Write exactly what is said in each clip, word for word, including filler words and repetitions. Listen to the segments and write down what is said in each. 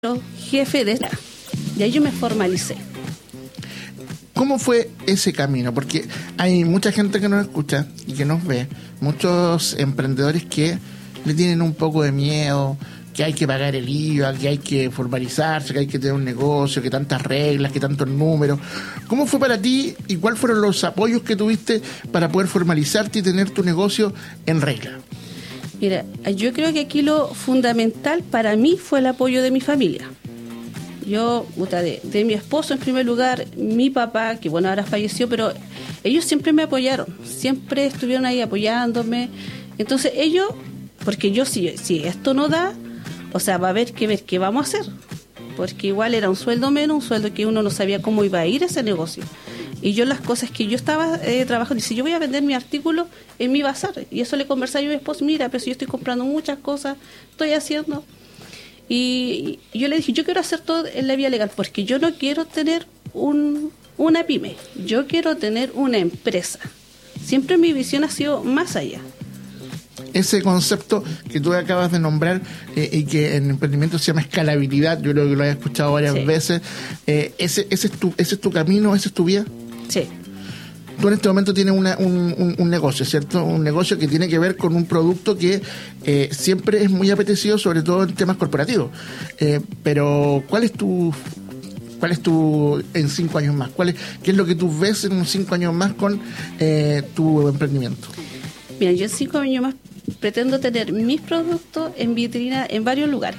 jefe de esta. Y ahí yo me formalicé. ¿Cómo fue ese camino? Porque hay mucha gente que nos escucha y que nos ve, muchos emprendedores que le tienen un poco de miedo, que hay que pagar el I V A, que hay que formalizarse, que hay que tener un negocio, que tantas reglas, que tantos números. ¿Cómo fue para ti y cuáles fueron los apoyos que tuviste para poder formalizarte y tener tu negocio en regla? Mira, yo creo que aquí lo fundamental para mí fue el apoyo de mi familia. Yo, puta, de, de mi esposo en primer lugar, mi papá, que bueno, ahora falleció, pero ellos siempre me apoyaron, siempre estuvieron ahí apoyándome. Entonces ellos, porque yo si, si esto no da, o sea, va a haber que ver qué vamos a hacer, porque igual era un sueldo menos, un sueldo que uno no sabía cómo iba a ir ese negocio. Y yo las cosas que yo estaba eh, trabajando, y si yo voy a vender mi artículo en mi bazar, y eso le conversaba yo a mi esposo, mira, pero si yo estoy comprando muchas cosas, estoy haciendo... Y yo le dije, yo quiero hacer todo en la vía legal, porque yo no quiero tener un, una pyme, yo quiero tener una empresa. Siempre mi visión ha sido más allá. Ese concepto que tú acabas de nombrar eh, y que en emprendimiento se llama escalabilidad, yo creo que lo he escuchado varias sí. veces, eh, ese, ese, es tu, ¿ese es tu camino, esa es tu vía? Sí. Tú en este momento tienes una, un, un, un negocio, ¿cierto? Un negocio que tiene que ver con un producto que eh, siempre es muy apetecido, sobre todo en temas corporativos. Eh, pero, ¿cuál es tu cuál es tu en cinco años más? ¿Cuál es, ¿Qué es lo que tú ves en unos cinco años más con eh, tu emprendimiento? Mira, yo en cinco años más pretendo tener mis productos en vitrina en varios lugares.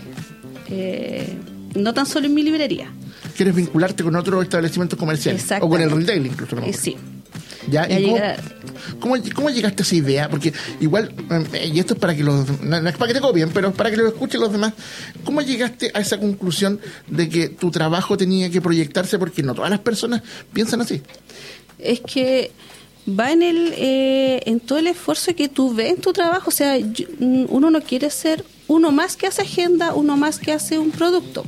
Eh, no tan solo en mi librería. ¿Quieres vincularte con otros establecimientos comerciales? O con el retail incluso. ¿No? Eh, sí. ¿Ya? ¿Y cómo, cómo, cómo llegaste a esa idea? Porque igual, eh, y esto es para que los, no, no es para que te copien, pero es para que lo escuchen los demás. ¿Cómo llegaste a esa conclusión de que tu trabajo tenía que proyectarse? Porque no todas las personas piensan así. Es que va en el eh, en todo el esfuerzo que tú ves en tu trabajo. O sea, yo, uno no quiere ser uno más que hace agenda, uno más que hace un producto.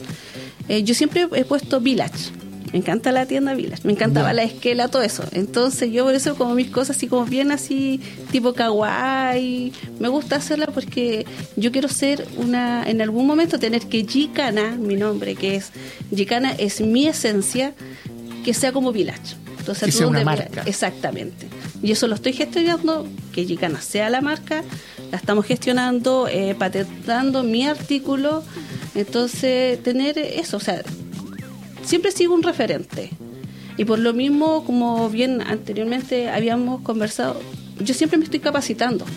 Eh, yo siempre he puesto Village. Me encanta la tienda Village, me encantaba yeah. la esquela, todo eso. Entonces yo por eso como mis cosas así como bien así, tipo kawaii, me gusta hacerla porque yo quiero ser una, en algún momento tener que Gicana, mi nombre que es, Gicana es mi esencia, que sea como Village. Entonces, que sea una marca. Mira, exactamente. Y eso lo estoy gestionando, que Gicana sea la marca, la estamos gestionando, eh, patentando mi artículo. Entonces tener eso, o sea, siempre sigo un referente. Y por lo mismo, como bien anteriormente habíamos conversado, yo siempre me estoy capacitando.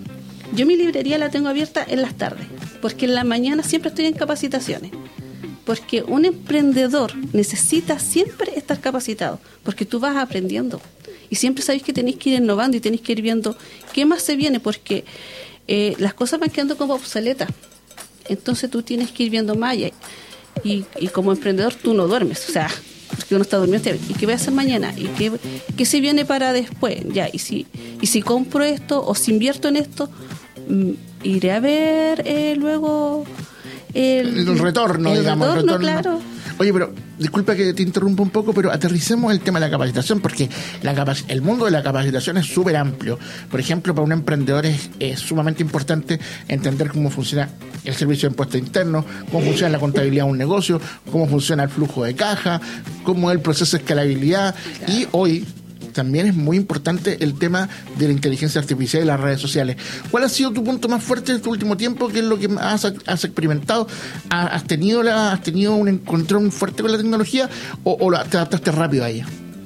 Yo mi librería la tengo abierta en las tardes, porque en la mañana siempre estoy en capacitaciones. Porque un emprendedor necesita siempre estar capacitado, porque tú vas aprendiendo. Y siempre sabéis que tenéis que ir innovando y tenéis que ir viendo qué más se viene, porque eh, las cosas van quedando como obsoletas. Entonces tú tienes que ir viendo más allá. Y, y como emprendedor tú no duermes, o sea, porque uno está durmiendo, ¿y qué voy a hacer mañana? ¿Y qué, qué se viene para después? Ya, y si y si compro esto o si invierto en esto, iré a ver eh, luego el, el retorno, el digamos. Retorno, el retorno. Claro. Oye, pero disculpa que te interrumpa un poco, pero aterricemos el tema de la capacitación, porque la capac- el mundo de la capacitación es súper amplio. Por ejemplo, para un emprendedor es, es sumamente importante entender cómo funciona el servicio de impuestos internos, cómo funciona la contabilidad de un negocio, cómo funciona el flujo de caja, cómo es el proceso de escalabilidad. Claro. Y hoy también es muy importante el tema de la inteligencia artificial y las redes sociales. ¿Cuál ha sido tu punto más fuerte en este último tiempo? ¿Qué es lo que has, has experimentado? ¿Has tenido la, has tenido un encontrón fuerte con la tecnología o, o te adaptaste rápido a ella?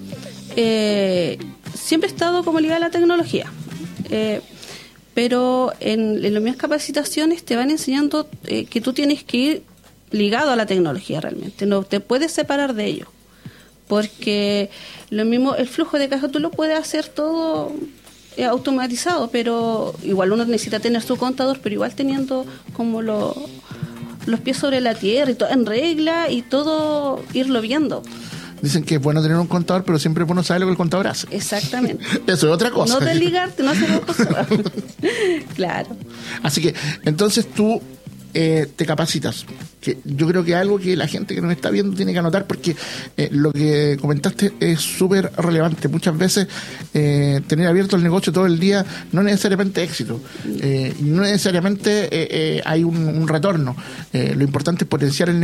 Eh, siempre he estado como ligada a la tecnología. Eh, pero en, en las mismas capacitaciones te van enseñando eh, que tú tienes que ir ligado a la tecnología realmente. No te puedes separar de ello. Porque lo mismo, el flujo de caja tú lo puedes hacer todo eh, automatizado, pero igual uno necesita tener su contador, pero igual teniendo como lo, los pies sobre la tierra y todo en regla y todo irlo viendo. Dicen que es bueno tener un contador, pero siempre es bueno saber lo que el contador hace. Exactamente. Eso es otra cosa. No desligarte, no hacer cosas. Claro. Así que, entonces tú eh, te capacitas. Que yo creo que es algo que la gente que nos está viendo tiene que anotar, porque eh, lo que comentaste es súper relevante. Muchas veces eh, tener abierto el negocio todo el día no es necesariamente éxito, eh, no necesariamente eh, eh, hay un, un retorno. Eh, lo importante es potenciar el negocio